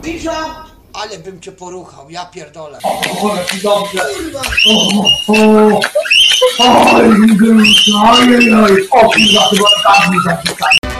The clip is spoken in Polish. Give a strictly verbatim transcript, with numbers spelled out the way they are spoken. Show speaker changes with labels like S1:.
S1: Cisza!
S2: Ale bym cię poruchał, ja pierdolę.
S1: O, jaki dobrze.
S2: Kurwa!
S1: O, o, o, oj, oj, oj, o, kurwa, chyba tak mi zapisane.